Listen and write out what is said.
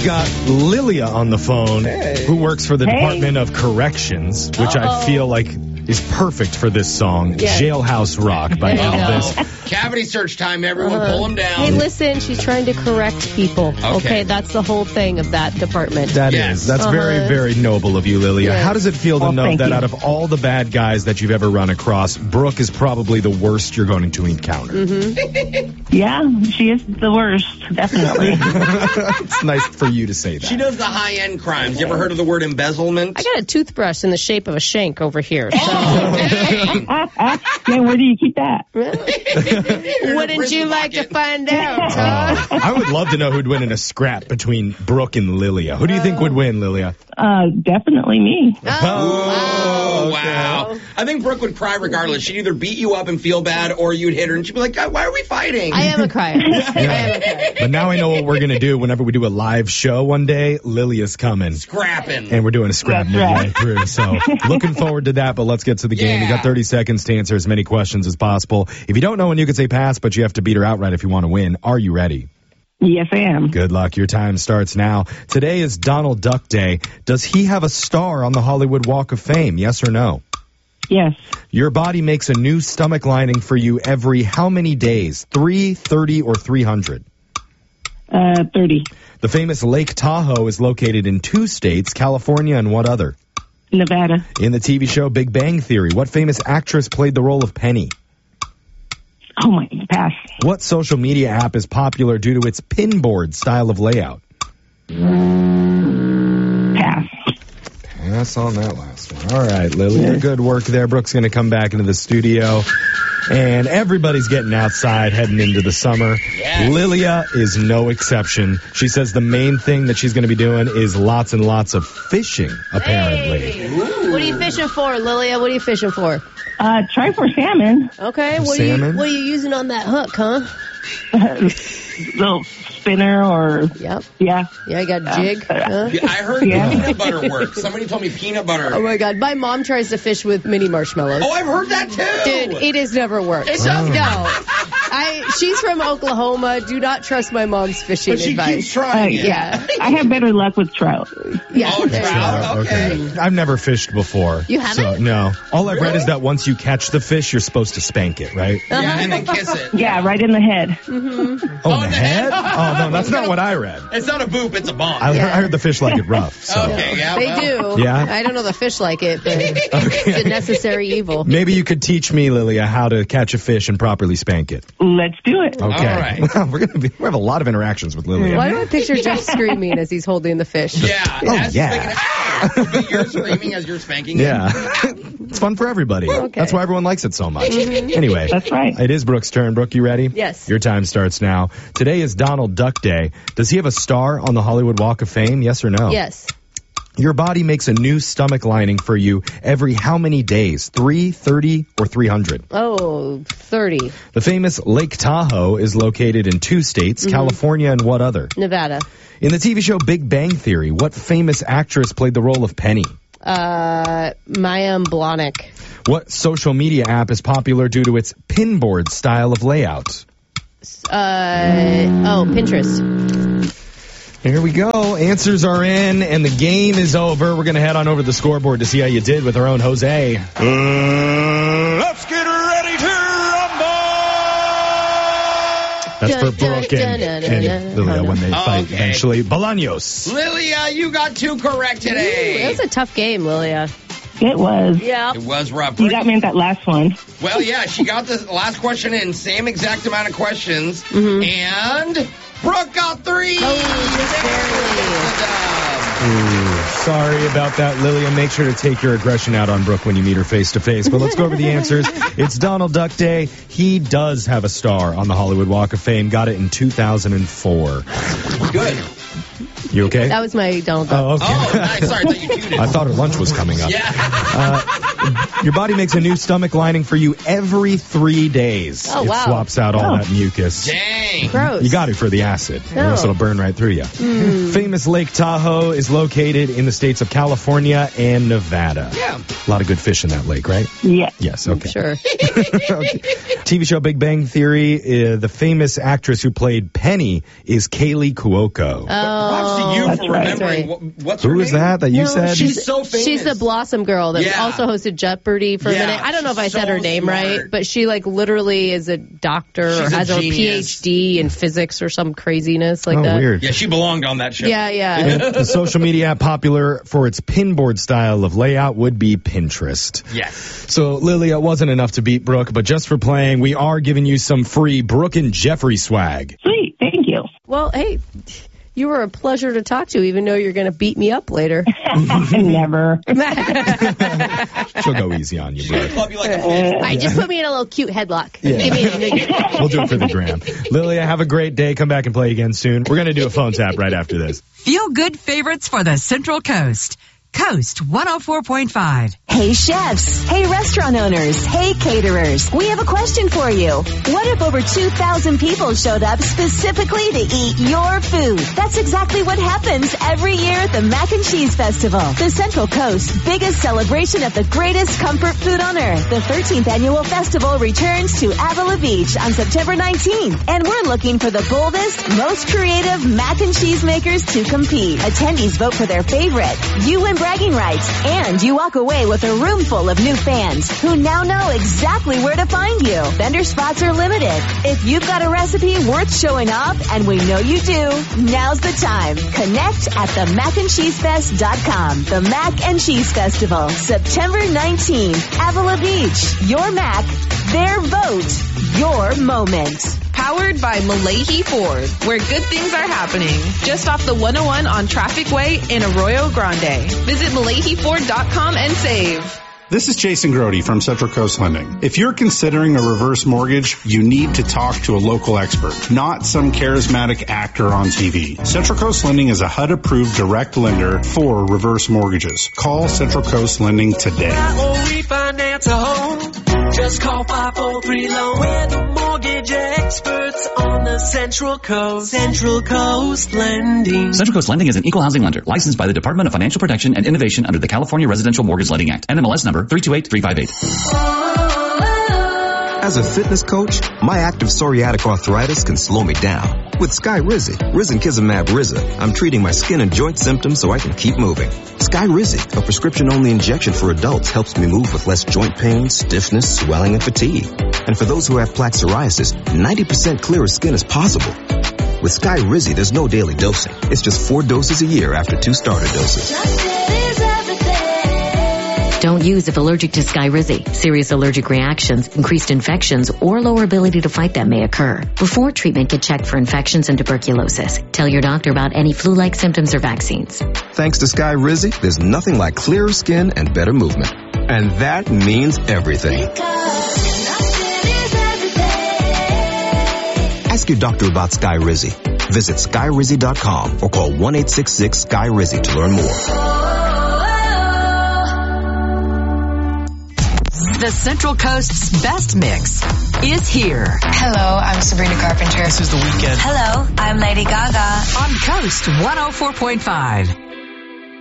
We've got Lilia on the phone, who works for the Department of Corrections, which I feel like is perfect for this song, Jailhouse Rock by Elvis. Cavity search time, everyone. Pull them down. Hey, listen, she's trying to correct people. Okay, that's the whole thing of that department. That's very, very noble of you, Lilia. How does it feel to know that out of all the bad guys that you've ever run across, Brooke is probably the worst you're going to encounter? Yeah, she is the worst, definitely. It's nice for you to say that. She does the high-end crimes. You ever heard of the word embezzlement? I got a toothbrush in the shape of a shank over here. Yeah, where do you keep that? Wouldn't you like to find out, huh? I would love to know who'd win in a scrap between Brooke and Lilia. Who do you think would win, Lilia? Definitely me. Oh, wow. I think Brooke would cry regardless. She'd either beat you up and feel bad, or you'd hit her, and she'd be like, God, why are we fighting? I am a crier. But now I know what we're going to do whenever we do a live show one day. Lilia's coming. Scrapping. And we're doing a scrap midway through. So looking forward to that, but let's get to the game. You got 30 seconds to answer as many questions as possible. If you don't know when you can say pass, but you have to beat her outright if you want to win. Are you ready? Yes, I am. Good luck. Your time starts now. Today is Donald Duck Day. Does he have a star on the Hollywood Walk of Fame? Yes or no? Yes. Your body makes a new stomach lining for you every how many days? 3, 30, or 300? 30. The famous Lake Tahoe is located in 2 states, California and what other? Nevada. In the TV show Big Bang Theory, what famous actress played the role of Penny? Oh, my, pass. What social media app is popular due to its pinboard style of layout? Pass. Pass on that last one. All right, Lilia, good work there. Brooke's going to come back into the studio. And everybody's getting outside, heading into the summer. Lilia is no exception. She says the main thing that she's going to be doing is lots and lots of fishing, apparently. What are you fishing for, Lilia? What are you fishing for? Try for salmon. Okay, what are you using on that hook, huh? Little spinner or... Yep. Yeah. Yeah, I got jig. Huh? I heard peanut butter works. Somebody told me peanut butter. Oh, my God. My mom tries to fish with mini marshmallows. Oh, I've heard that, too. Dude, it has never worked. It does No. She's from Oklahoma. Do not trust my mom's fishing But she advice. keeps trying it. Yeah. I have better luck with trout. Yeah. Oh, trout. Okay. I've never fished before. You haven't? So, no. All I've read is that once you catch the fish, you're supposed to spank it, right? Yeah, and then kiss it. Yeah, right in the head. Oh, in the head? Oh, no, that's not what I read. It's not a boop, it's a bomb. I heard the fish like it rough. So. Okay, yeah. They do. Yeah? I don't know the fish like it, but it's a necessary evil. Maybe you could teach me, Lilia, how to catch a fish and properly spank it. Let's do it. Okay. All right. Well, we have a lot of interactions with Lilia. Why do I picture Jeff screaming as he's holding the fish? Yeah. Oh, yeah. Thinking, but you're screaming as you're spanking it. Yeah. It's fun for everybody. Okay. That's why everyone likes it so much. Anyway. That's right. It is Brooke's turn. Brooke, you ready? Yes. Your time starts now. Today is Donald Duck Day. Does he have a star on the Hollywood Walk of Fame? Yes or no? Yes. Your body makes a new stomach lining for you every how many days? 3, 30, or 300? Oh, 30. The famous Lake Tahoe is located in 2 states, California and what other? Nevada. In the TV show Big Bang Theory, what famous actress played the role of Penny? Maya Blahnik. What social media app is popular due to its pinboard style of layout? Pinterest. Here we go. Answers are in, and the game is over. We're going to head on over to the scoreboard to see how you did with our own Jose. Let's get ready to rumble! That's for Brooke and Lilia when they fight eventually. Bolaños. Lilia, you got 2 correct today. It was a tough game, Lilia. It was. Yeah. It was rough. You got me at that last one. Well, yeah, she got the last question in, same exact amount of questions, and Brooke got 3. Sorry about that, Lilia. Make sure to take your aggression out on Brooke when you meet her face to face. But let's go over the answers. It's Donald Duck Day. He does have a star on the Hollywood Walk of Fame. Got it in 2004. Good. You okay? That was my Donald Duck. Oh, okay. Oh, nice. Sorry, I thought you muted. I thought her lunch was coming up. Yeah. Your body makes a new stomach lining for you every 3 days. Oh, it wow. swaps out all that mucus. Dang. Gross. You got it for the acid. Or else it'll burn right through you. Famous Lake Tahoe is located in the states of California and Nevada. Yeah. A lot of good fish in that lake, right? Yeah. Yes, okay. Sure. TV show Big Bang Theory, the famous actress who played Penny is Kaylee Cuoco. Props to you for remembering. What's her Who name? is that you said? She's so famous. She's the Blossom girl that Yeah. also hosted Jeopardy for a Yeah, minute. I don't know if I she's said her so name smart. right, but she like literally is a doctor or She's a has her genius. PhD in physics or some craziness like that. Weird. Yeah, she belonged on that show. Yeah. The social media app popular for its pinboard style of layout would be Pinterest. Yes. So, Lilia, it wasn't enough to beat Brooke, but just for playing, we are giving you some free Brooke and Jeffrey swag. Sweet. Thank you. Well, hey, you were a pleasure to talk to, even though you're going to beat me up later. Never. She'll go easy on you, Brooke. Club you like a fish. All right, just put me in a little cute headlock. Give me a We'll do it for the gram. Lilia, have a great day. Come back and play again soon. We're going to do a phone tap right after this. Feel good favorites for the Central Coast. Coast 104.5. Hey chefs, hey restaurant owners, hey caterers, we have a question for you. What if over 2,000 people showed up specifically to eat your food? That's exactly what happens every year at the Mac and Cheese Festival, the Central Coast's biggest celebration of the greatest comfort food on earth. The 13th annual festival returns to Avila Beach on September 19th, and we're looking for the boldest, most creative mac and cheese makers to compete. Attendees vote for their favorite. You win bragging rights, and you walk away with a room full of new fans who now know exactly where to find you. Vendor spots are limited. If you've got a recipe worth showing off, and we know you do, now's the time. Connect at themacandcheesefest.com. The Mac and Cheese Festival, September 19th, Avila Beach. Your Mac, their vote, your moment. Powered by Malahi Ford, where good things are happening. Just off the 101 on Traffic Way in Arroyo Grande. Visit MalahiFord.com and save. This is Jason Grody from Central Coast Lending. If you're considering a reverse mortgage, you need to talk to a local expert, not some charismatic actor on TV. Central Coast Lending is a HUD-approved direct lender for reverse mortgages. Call Central Coast Lending today. Refinance a home. Just call 543-LOAN. We're the mortgage experts on the Central Coast. Central Coast Lending. Central Coast Lending is an equal housing lender licensed by the Department of Financial Protection and Innovation under the California Residential Mortgage Lending Act. NMLS number 328358. As a fitness coach, my active psoriatic arthritis can slow me down. With Skyrizi, Risankizumab Riza, I'm treating my skin and joint symptoms so I can keep moving. Skyrizi, a prescription-only injection for adults, helps me move with less joint pain, stiffness, swelling, and fatigue. And for those who have plaque psoriasis, 90% clearer skin is possible. With Skyrizi, there's no daily dosing. It's just 4 doses a year after 2 starter doses. Don't use if allergic to Skyrizi. Serious allergic reactions, increased infections, or lower ability to fight them may occur. Before treatment, get checked for infections and tuberculosis. Tell your doctor about any flu-like symptoms or vaccines. Thanks to Skyrizi, there's nothing like clearer skin and better movement. And that means everything. Ask your doctor about Skyrizi. Visit Skyrizi.com or call 1-866-SKY-RIZI to learn more. The Central Coast's best mix is here. Hello, I'm Sabrina Carpenter. This is The Weeknd. Hello, I'm Lady Gaga. On Coast 104.5.